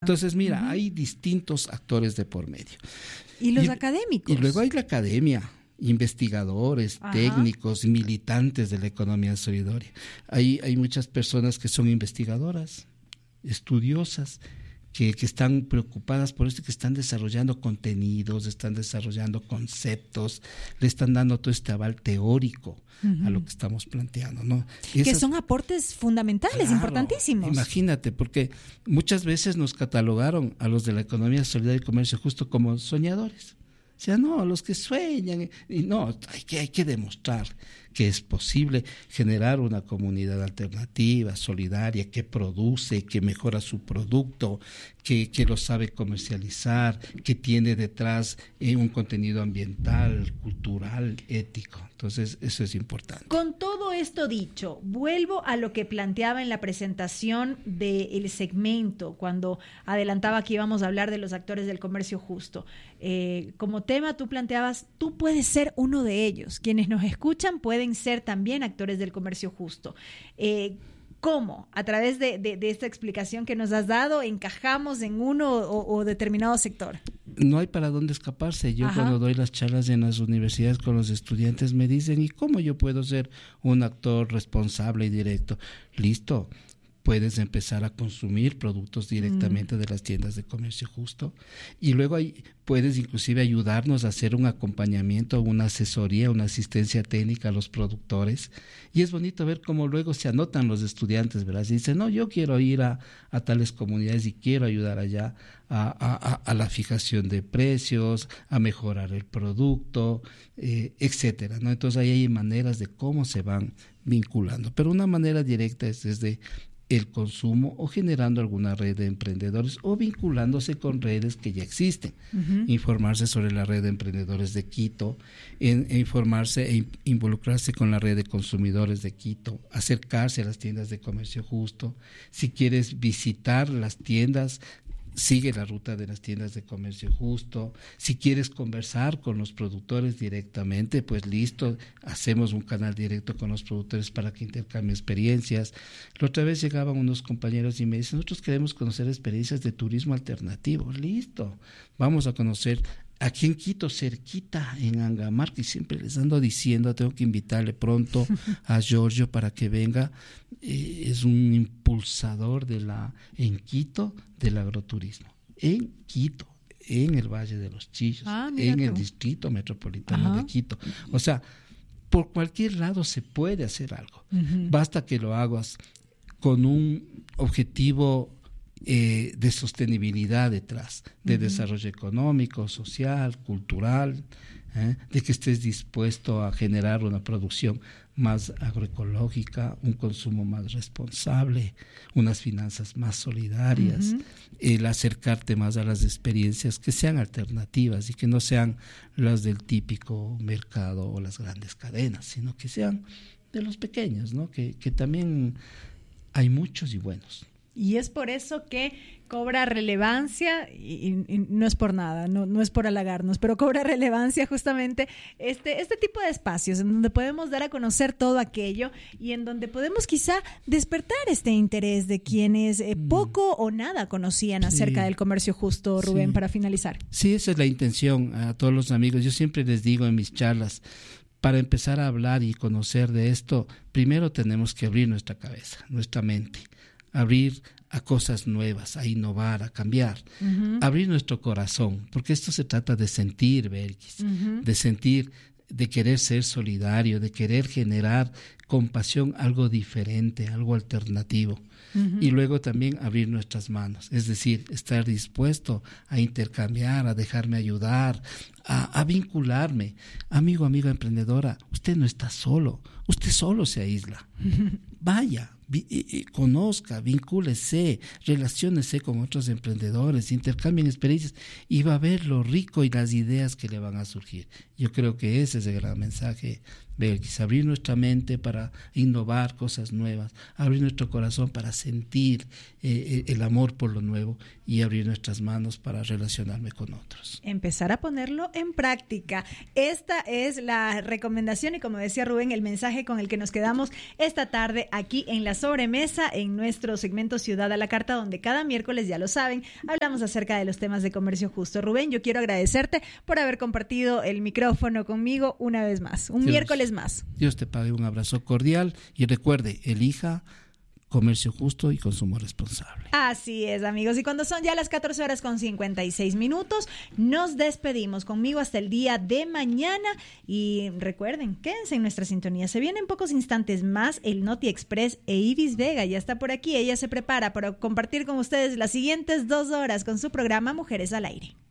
Entonces, mira, hay distintos actores de por medio. ¿Y los académicos? Y luego hay la academia, investigadores, técnicos, militantes de la economía solidaria. Hay muchas personas que son investigadoras, estudiosas, que están preocupadas por esto, que están desarrollando contenidos, están desarrollando conceptos, le están dando todo este aval teórico a lo que estamos planteando, ¿no? Que son aportes fundamentales, claro, importantísimos. Imagínate, porque muchas veces nos catalogaron a los de la economía solidaria y comercio justo como soñadores. O sea, no, los que sueñan, y no, hay que demostrar que es posible generar una comunidad alternativa, solidaria, que produce, que mejora su producto, que lo sabe comercializar, que tiene detrás un contenido ambiental, cultural, ético. Entonces, eso es importante. Con todo esto dicho, vuelvo a lo que planteaba en la presentación del segmento, cuando adelantaba que íbamos a hablar de los actores del comercio justo. Como tema, tú planteabas, tú puedes ser uno de ellos. Quienes nos escuchan pueden ser también actores del comercio justo. ¿Cómo? A través de esta explicación que nos has dado, ¿encajamos en uno o determinado sector? No hay para dónde escaparse. Yo cuando doy las charlas en las universidades con los estudiantes me dicen, ¿y cómo yo puedo ser un actor responsable y directo? Listo. Puedes empezar a consumir productos directamente de las tiendas de comercio justo y luego puedes inclusive ayudarnos a hacer un acompañamiento, una asesoría, una asistencia técnica a los productores, y es bonito ver cómo luego se anotan los estudiantes, ¿verdad? Y dicen, no, yo quiero ir a tales comunidades y quiero ayudar allá a la fijación de precios, a mejorar el producto, etcétera, ¿no? Entonces ahí hay maneras de cómo se van vinculando, pero una manera directa es desde el consumo o generando alguna red de emprendedores o vinculándose con redes que ya existen. Informarse sobre la red de emprendedores de Quito, informarse e involucrarse con la red de consumidores de Quito, acercarse a las tiendas de comercio justo. Si quieres visitar las tiendas, sigue la ruta de las tiendas de comercio justo. Si quieres conversar con los productores directamente, pues listo, hacemos un canal directo con los productores para que intercambien experiencias. La otra vez llegaban unos compañeros y me dicen, nosotros queremos conocer experiencias de turismo alternativo. Listo, vamos a conocer aquí en Quito, cerquita, en Angamarca, y siempre les ando diciendo, tengo que invitarle pronto a Giorgio para que venga. Es un impulsador en Quito del agroturismo. En Quito, en el Valle de los Chillos, en el Distrito Metropolitano de Quito. O sea, por cualquier lado se puede hacer algo. Basta que lo hagas con un objetivo de sostenibilidad detrás, de desarrollo económico, social, cultural, de que estés dispuesto a generar una producción más agroecológica, un consumo más responsable, unas finanzas más solidarias, el acercarte más a las experiencias que sean alternativas y que no sean las del típico mercado o las grandes cadenas, sino que sean de los pequeños, ¿no? Que también hay muchos y buenos. Y es por eso que cobra relevancia, y no es por nada, no es por halagarnos, pero cobra relevancia justamente este tipo de espacios en donde podemos dar a conocer todo aquello y en donde podemos quizá despertar este interés de quienes poco o nada conocían acerca del comercio justo, Rubén, para finalizar. Sí, esa es la intención a todos los amigos. Yo siempre les digo en mis charlas, para empezar a hablar y conocer de esto, primero tenemos que abrir nuestra cabeza, nuestra mente, abrir a cosas nuevas, a innovar, a cambiar, abrir nuestro corazón, porque esto se trata de sentir, Belkis, de sentir, de querer ser solidario, de querer generar compasión, algo diferente, algo alternativo. Y luego también abrir nuestras manos, es decir, estar dispuesto a intercambiar, a dejarme ayudar, a vincularme. Amigo, amiga emprendedora, usted no está solo, usted solo se aísla. Vaya, conozca, vincúlese, relaciónese con otros emprendedores, intercambien experiencias y va a ver lo rico y las ideas que le van a surgir. Yo creo que ese es el gran mensaje, Belkis, abrir nuestra mente para innovar cosas nuevas, abrir nuestro corazón para sentir el amor por lo nuevo y abrir nuestras manos para relacionarme con otros. Empezar a ponerlo en práctica. Esta es la recomendación y, como decía Rubén, el mensaje con el que nos quedamos esta tarde aquí en La Sobremesa, en nuestro segmento Ciudad a la Carta, donde cada miércoles, ya lo saben, hablamos acerca de los temas de comercio justo. Rubén, yo quiero agradecerte por haber compartido el micrófono conmigo una vez más, miércoles más. Dios te pague, un abrazo cordial y recuerde, elija comercio justo y consumo responsable. Así es, amigos. Y cuando son ya las 14:56, nos despedimos. Conmigo hasta el día de mañana. Y recuerden, quédense en nuestra sintonía. Se vienen en pocos instantes más el Noti Express e Ibis Vega. Ya está por aquí. Ella se prepara para compartir con ustedes las siguientes 2 horas con su programa Mujeres al Aire.